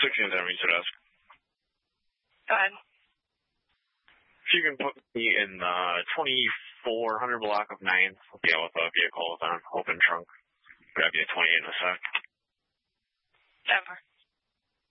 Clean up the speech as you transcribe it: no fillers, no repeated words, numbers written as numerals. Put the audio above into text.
16 Enemies to desk. Go ahead. If you can put me in 2400 block of 9, I'll be out with a vehicle with an open trunk. Grab you a 20 in a sec. Denver.